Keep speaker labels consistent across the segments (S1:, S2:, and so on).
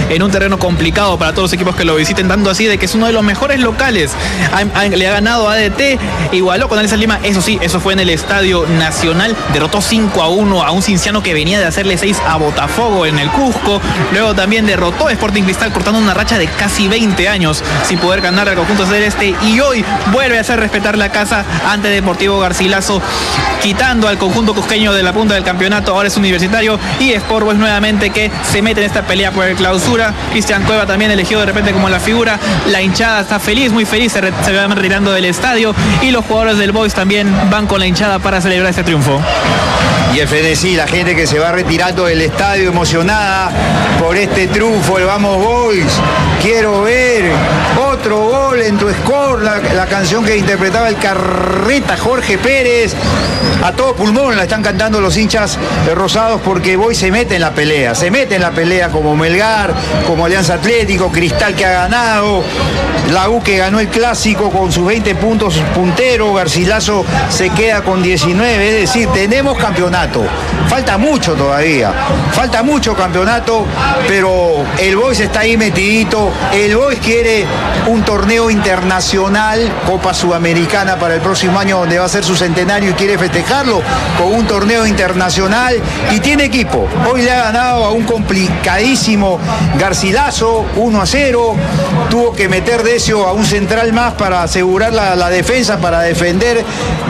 S1: en un terreno complicado para todos los equipos que lo visiten, dando así de que es uno de los mejores locales. Le ha ganado a ADT, igualó con Alianza Lima, eso sí, eso fue en el Estadio Nacional, derrotó 5-1 a un Cinciano que venía de hacerle 6 a Botafogo en el Cusco. Luego también derrotó a Sporting Cristal, cortando una racha de casi 20 años sin poder ganar al conjunto celeste, y hoy vuelve a hacer respetar la casa ante Deportivo Garcilaso, quitando al conjunto cusqueño de la punta del campeonato. Ahora es Universitario y Sport Boys nuevamente que se mete en esta pelea por el clausura. Cristian Cueva también elegido de repente como la figura. La hinchada está feliz, muy feliz, se van retirando del estadio, y los jugadores del Boys también van con la hinchada para celebrar este triunfo.
S2: Y el frenesí, la gente que se va retirando del estadio emocionada por este triunfo. El Vamos Boys, quiero ver otro gol en tu score, la canción que interpretaba el Carreta Jorge Pérez. A todo pulmón la están cantando los hinchas rosados, porque Boys se mete en la pelea, como Melgar, como Alianza Atlético, Cristal que ha ganado, la U que ganó el clásico con sus 20 puntos puntero, Garcilaso se queda con 19, es decir, tenemos campeonato. Falta mucho todavía, falta mucho campeonato, pero el Boys está ahí metidito. El Boys quiere un torneo internacional, Copa Sudamericana para el próximo año, donde va a ser su centenario, y quiere festejarlo con un torneo internacional, y tiene equipo. Hoy le ha ganado a un complicadísimo Garcilaso 1-0, tuvo que meter Decio a un central más para asegurar la defensa, para defender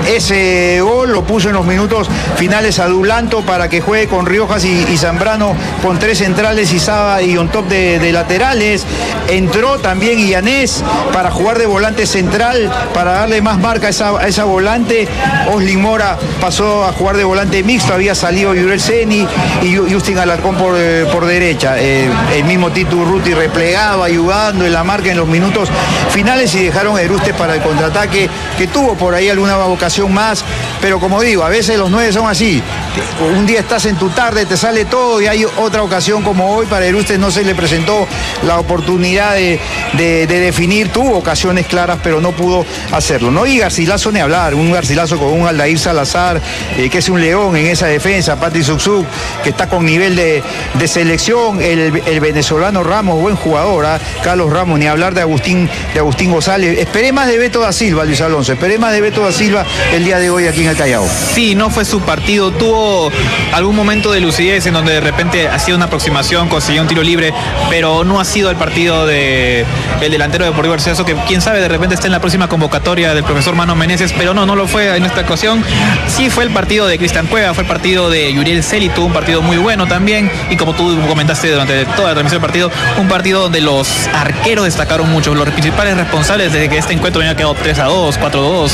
S2: ese gol. Lo puso en los minutos finales a Dulanto para que juegue con Riojas y Zambrano, con 3 centrales y Saba y on top de laterales. Entró también Ianés para jugar de volante central, para darle más marca a esa volante. Oslin Mora pasó a jugar de volante mixto, había salido Yurel Ceni y Justin Alarcón por derecha. El mismo Tito Urruti replegado, ayudando en la marca en los minutos finales, y dejaron a Eruste para el contraataque, que tuvo por ahí alguna vocación más, pero como digo, a veces los 9 son así. Un día estás en tu tarde, te sale todo, y hay otra ocasión como hoy. Para Eruste no se le presentó la oportunidad de definir, tuvo ocasiones claras, pero no pudo hacerlo, ¿no? Y Garcilaso ni hablar, un Garcilaso con un Aldair Salazar, que es un león en esa defensa, Pati Zuczuk, que está con nivel de selección, el venezolano Ramos, buen jugador, Carlos Ramos, ni hablar de Agustín González. Esperé más de Beto da Silva, Luis Alonso, esperé más de Beto da Silva el día de hoy aquí en el Callao.
S1: Sí, no fue su partido, tuvo algún momento de lucidez en donde de repente hacía una aproximación, consiguió un tiro libre, pero no ha sido el partido del delantero de Deportivo Garcilaso, que quién sabe, de repente está en la próxima convocatoria del profesor Mano Meneses, pero no lo fue en esta ocasión. Sí fue el partido de Cristian Cueva, fue el partido de Yuriel Celi, tuvo un partido muy bueno también, y como tú comentaste durante toda la transmisión del partido, un partido donde los arqueros destacaron mucho, los principales responsables de que este encuentro había quedado 3-2, 4-2,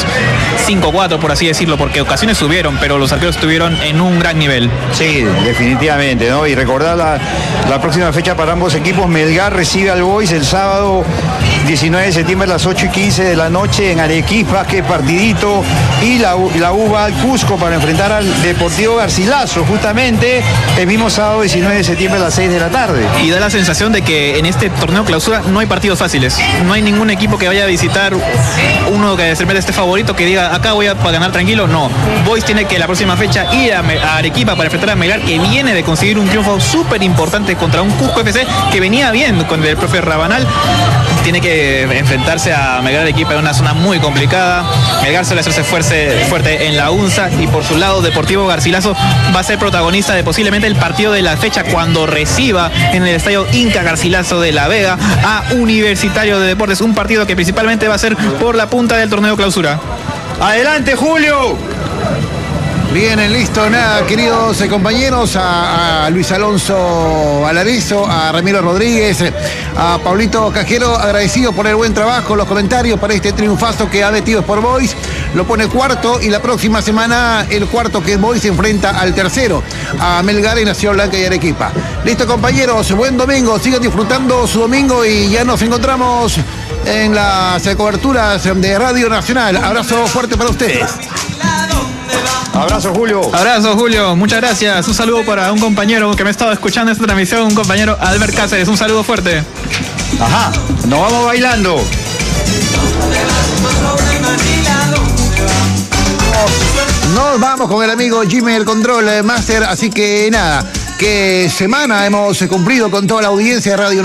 S1: 5-4, por así decirlo, porque ocasiones subieron, pero los arqueros estuvieron en un gran nivel.
S2: Sí, definitivamente, ¿no? Y recordar la próxima fecha para ambos equipos. Melgar recibe al Boys el sábado 19 de septiembre a las 8:15 de la noche en Arequipa, que partidito, y la U va al Cusco para enfrentar al Deportivo Garcilaso, justamente el mismo sábado 19 de septiembre a las 6 de la tarde.
S1: Y da la sensación de que en este torneo clausura no hay partidos fáciles, no hay ningún equipo que vaya a visitar uno que de repente esté favorito, que diga acá voy a ganar tranquilo. No, Boys tiene que la próxima fecha ir a Arequipa para enfrentar a Melgar, que viene de conseguir un triunfo súper importante contra un Cusco FC que venía bien con el profe Rabanal. Tiene que enfrentarse a Melgar Arequipa en una zona muy complicada. Melgar suele hacerse fuerte en la UNSA, y por su lado Deportivo Garcilaso va a ser protagonista de posiblemente el partido de la fecha, cuando reciba en el estadio Inca Garcilaso de La Vega a Universitario de Deportes, un partido que principalmente va a ser por la punta del torneo clausura.
S2: ¡Adelante, Julio!
S3: Bien, listo, nada, queridos compañeros, a Luis Alonso Alarizo, a Ramiro Rodríguez, a Pablito Cajero, agradecido por el buen trabajo, los comentarios para este triunfazo que ha metido Sport Boys, lo pone cuarto, y la próxima semana el cuarto que Boys se enfrenta al tercero, a Melgar en Nación Blanca y Arequipa. Listo, compañeros, buen domingo, sigan disfrutando su domingo, y ya nos encontramos en las coberturas de Radio Nacional. Abrazo fuerte para ustedes.
S2: Abrazo, Julio.
S1: Abrazo, Julio. Muchas gracias. Un saludo para un compañero que me ha estado escuchando esta transmisión, un compañero Albert Cáceres. Un saludo fuerte.
S2: Ajá, nos vamos bailando.
S3: Nos vamos con el amigo Jimmy el Control Master, así que nada, que semana hemos cumplido con toda la audiencia de Radio